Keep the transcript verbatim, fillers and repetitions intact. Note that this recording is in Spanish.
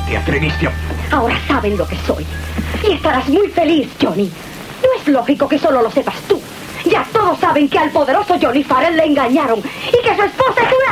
te atreviste a...? Ahora saben lo que soy. Y estarás muy feliz, Johnny. No es lógico que solo lo sepas tú. Ya todos saben que al poderoso Johnny Farrell le engañaron y que su esposa es una...